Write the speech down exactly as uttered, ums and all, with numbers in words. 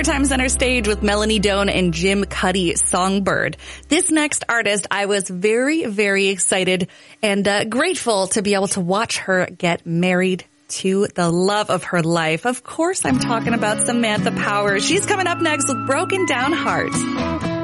Summertime Center Stage with Melanie Doan and Jim Cuddy, Songbird. This next artist, I was very, very excited and uh, grateful to be able to watch her get married to the love of her life. Of course, I'm talking about Samantha Power. She's coming up next with Broken Down Heart.